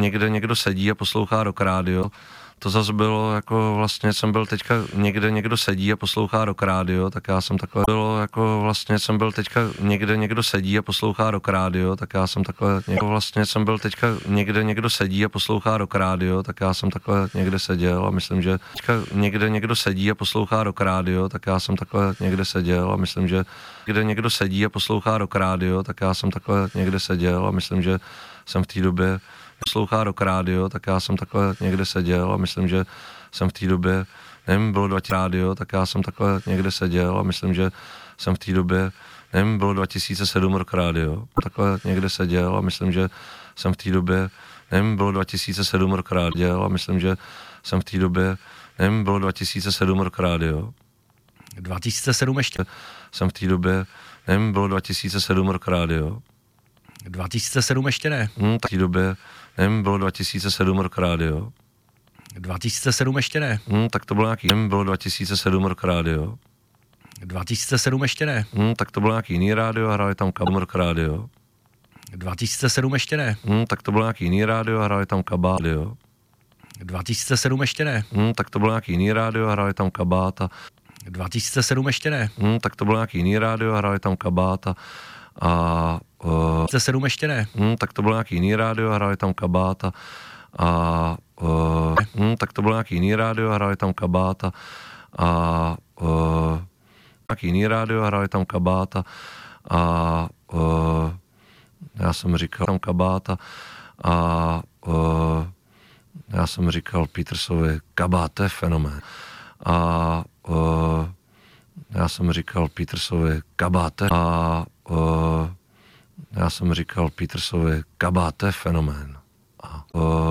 někde někdo sedí a poslouchá rock rádio. To zase bylo jako vlastně, jsem byl teďka někde někdo sedí a poslouchá rock rádio, tak já jsem takhle bylo jako vlastně jsem byl teďka někde někdo sedí a poslouchá rock rádio, tak já jsem takhle vlastně jsem byl teďka někde někdo sedí a poslouchá rock rádio, tak já jsem takhle někde seděl a myslím, že teďka někde někdo sedí a poslouchá rock rádio, tak já jsem takhle někde seděl a myslím, že kde někdo sedí a poslouchá rock rádio, tak já jsem takhle někde seděl a myslím, že jsem v té době poslouchá rock rádio, tak já jsem takhle někde seděl a myslím, že jsem v té době, nevím, bylo 20 rádio, tak já jsem takhle někde seděl a myslím, že jsem v té době, nevím, bylo 2007 rock rádio, takhle někde seděl a myslím, že jsem v té době, nevím, bylo 2007 rock rádio a myslím, že jsem v té době, nevím, bylo 2007 rock rádio. 2007 ještě. Jsem v té době, nevím, bylo 2007 rock rádio. 2007 ještě ne. Tak v té době, nevím, bylo 2007 rock rádio. 2007 ještě ne. Tak to bylo nějaký, nevím, bylo 2007 rock rádio. 2007 ještě ne. Tak to bylo nějaký jiný rádio a hráli tam rock rádio. 2007 ještě ne. Tak to bylo nějaký jiný rádio a hráli tam rádio. 2007 ještě ne. Tak to bylo nějaký jiný rádio a hráli tam Kabát a 2007 ještě ne. Tak to bylo nějaký jiný rádio a hráli tam Kabát a 2007 ještě ne. Tak to bylo nějaký jiný rádio a hráli tam Kabát a tak to bylo nějaký jiný rádio a hráli tam Kabát a nějaký jiný rádio a hráli tam Kabát a já jsem říkal tam Kabát a já jsem říkal Petersovi, Kabát, to je fenomén. A já jsem říkal Petersovi, Kabát, já jsem říkal Petersovi, Kabát, to je fenomén. A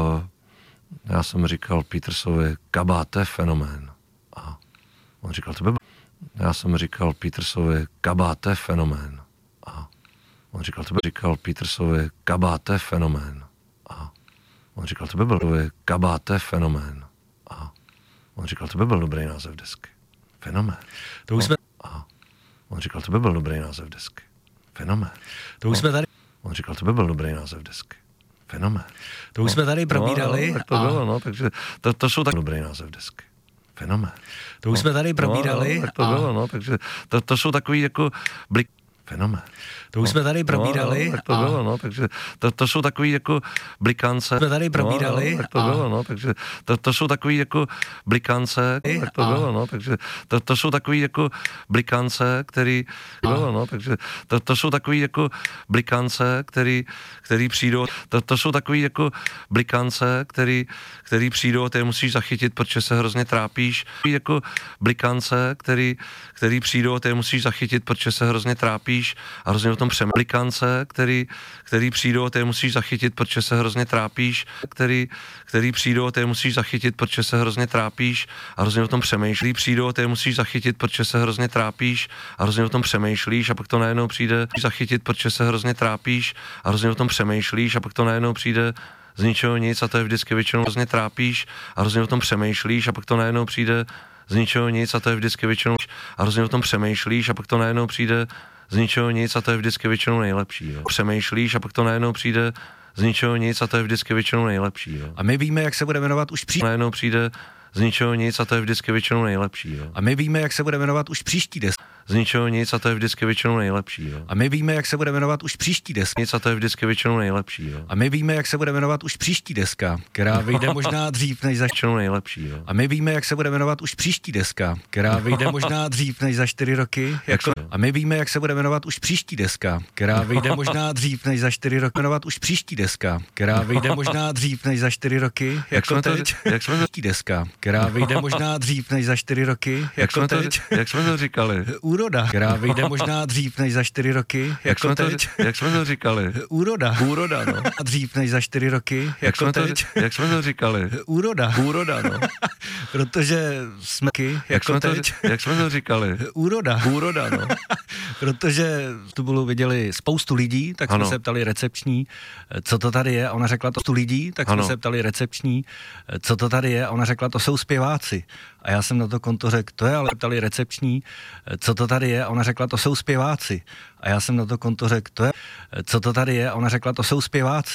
já jsem říkal Petersovi, Kabát, to je fenomén. A on říkal, to by bylo. Já jsem říkal Petersovi, Kabát, to je fenomén. A on říkal, to by říkal Petersovi, Kabát, to je fenomén. A on říkal, to by byl Kabát, to je fenomén. A on říkal, to by byl dobrý název desky. Fenomén. To už jsme... A on říkal, to by byl dobrý název desky. Fenomén. To už jsme tady... On říkal, to by byl dobrý název desky. Fenomén. To už jsme tady probírali. Tak to bylo, takže to jsou tak dobrý název desky. Fenomén. To už jsme tady probírali. Tak to bylo, takže to jsou takový jako fenomén. To už jsme tady probírali. Tak to bylo, takže to jsou takový jako blikance. Jsme tady probírali. Tak to bylo, takže to jsou takový jako blikance. Tak to bylo, takže to jsou takový jako blikance, který bylo, takže to jsou takový jako blikance, který přijdou. To jsou takový jako blikance, který přijdou, ty musíš zachytit, protože se hrozně trápíš. Jako blikance, který přijdou, ty musíš zachytit, protože se hrozně trápíš a hrozně o tom blikance, který přijdou, ty musíš zachytit, protože se hrozně trápíš, který přijdou, ty musíš zachytit, protože se hrozně trápíš a hrozně o tom přemýšlíš. Přijdou, ty musíš zachytit, protože se hrozně trápíš a hrozně o tom přemýšlíš a pak to najednou přijde zachytit, protože se hrozně trápíš a hrozně o tom přemýšlíš a pak to najednou přijde z ničeho nic a to je vždycky většinou hrozně trápíš a hrozně o tom přemýšlíš a pak to najednou přijde z ničeho nic a to je vždycky většinou a hrozně o tom přemýšlíš a pak to najednou přijde z ničeho nic a to je vždycky většinou nejlepší. Jo. Přemýšlíš a pak to najednou přijde z ničeho nic a to je vždycky většinou nejlepší. Jo. A my víme, jak se bude jmenovat už příští. Najednou přijde z ničeho nic a to je vždycky většinou nejlepší. Jo. A my víme, jak se bude jmenovat už příští deska. Z ničeho nic a to je vždycky většinou nejlepší. Jo. A my víme, jak se bude jmenovat už příští deska. Nic a to je vždycky většinou nejlepší. Jo. A my víme, jak se bude jmenovat už příští deska, která vyjde možná dřív než za většinou nejlepší. Jo. A my víme, jak se bude jmenovat už příští deska, která vyjde možná dřív než za 4 roky. A my víme, jak se bude jmenovat už příští deska, která vyjde možná dřív než za 4 roky. Jmenovat už příští deska, která vyjde možná dřív než za 4 roky. Jak jsme to deska, která vyjde možná dřív než za 4 roky. Jak jsme to říkali? Úroda, která vyjde možná dřív než za 4 roky. Jak jsme to říkali? Úroda, no. A dřív než za 4 roky. Jak jsme to říkali? Úroda, no. Protože jsme jak jsme to říkali? Úroda, no. Protože tu bylo viděli spoustu lidí, tak jsme se ptali recepční, co to tady je, a ona řekla to lidí, tak jsme se ptali recepční, co to tady je, a ona řekla, to jsou zpěváci. A já jsem na to konto řekl, to je, ale ptali recepční, co to tady je, a ona řekla, to jsou zpěváci. A já jsem na to konto řekl, to je, co to tady je, a ona řekla, to jsou zpěváci.